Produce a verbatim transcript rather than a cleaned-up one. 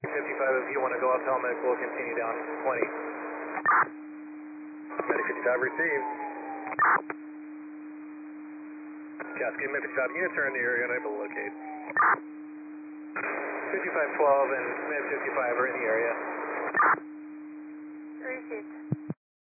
fifty-five, if you want to go up helmet, we'll continue down twenty. Medic fifty-five received. Cascade Med fifty-five, units are in the area, unable to locate. fifty-five twelve and Med fifty-five are in the area. Received.